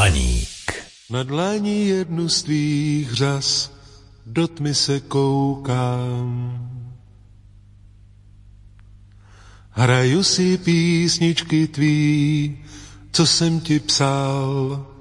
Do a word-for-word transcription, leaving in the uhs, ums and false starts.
Blaník. Na dlani jednu z tvých řas do tmy se koukám. Hraju si písničky tvý, co jsem ti psal.